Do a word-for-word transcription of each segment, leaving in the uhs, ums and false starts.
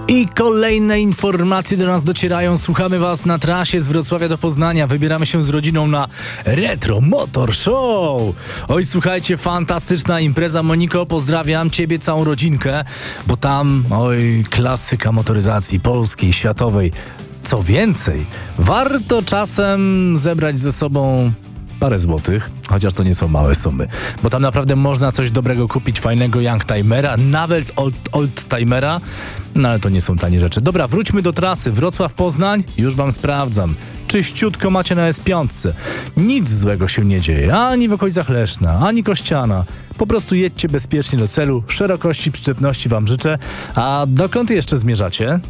I kolejne informacje do nas docierają. Słuchamy Was na trasie z Wrocławia do Poznania. Wybieramy się z rodziną na Retro Motor Show. Oj, słuchajcie, fantastyczna impreza. Moniko, pozdrawiam Ciebie, całą rodzinkę, bo tam, oj, klasyka motoryzacji polskiej, światowej. Co więcej, warto czasem zebrać ze sobą parę złotych, chociaż to nie są małe sumy, bo tam naprawdę można coś dobrego kupić, fajnego youngtimera, nawet old, oldtimera, no ale to nie są tanie rzeczy. Dobra, wróćmy do trasy. Wrocław-Poznań, już Wam sprawdzam. Czyściutko macie na S pięć. Nic złego się nie dzieje, ani w okolicach Leszna, ani Kościana. Po prostu jedźcie bezpiecznie do celu, szerokości przyczepności Wam życzę. A dokąd jeszcze zmierzacie?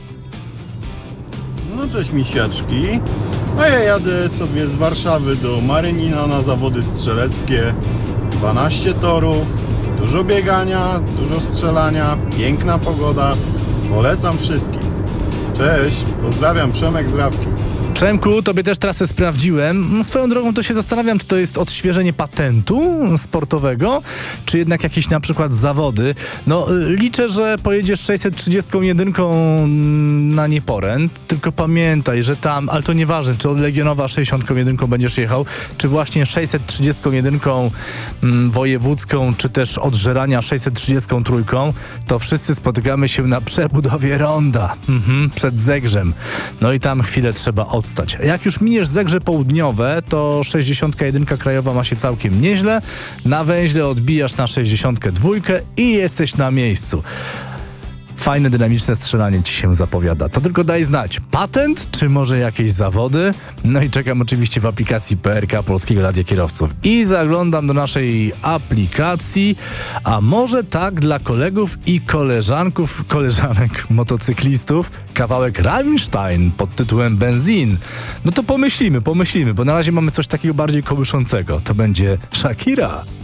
No cześć misiaczki. A ja jadę sobie z Warszawy do Marynina na zawody strzeleckie. dwanaście torów, dużo biegania, dużo strzelania, piękna pogoda. Polecam wszystkim. Cześć, pozdrawiam, Przemek z Rawki. Przemku, tobie też trasę sprawdziłem. Swoją drogą to się zastanawiam, czy to jest odświeżenie patentu sportowego, czy jednak jakieś na przykład zawody. No, liczę, że pojedziesz sześćset trzydzieści jeden na nieporęt, tylko pamiętaj, że tam, ale to nieważne, czy od Legionowa sześćdziesiąt jeden będziesz jechał, czy właśnie sześćset trzydzieści jeden mm, wojewódzką, czy też od Żerania sześćset trzydzieści trzy, to wszyscy spotykamy się na przebudowie ronda, mhm, przed Zegrzem. No i tam chwilę trzeba odstać. Jak już miniesz Zegrze Południowe, to sześćdziesiąt jeden krajowa ma się całkiem nieźle. Na węźle odbijasz na sześćdziesiąt dwa i jesteś na miejscu. Fajne, dynamiczne strzelanie ci się zapowiada. To tylko daj znać. Patent, czy może jakieś zawody? No i czekam oczywiście w aplikacji P R K Polskiego Radia Kierowców. I zaglądam do naszej aplikacji, a może tak dla kolegów i koleżanków, koleżanek motocyklistów, kawałek Rammstein pod tytułem Benzin. No to pomyślimy, pomyślimy, bo na razie mamy coś takiego bardziej kołyszącego. To będzie Shakira.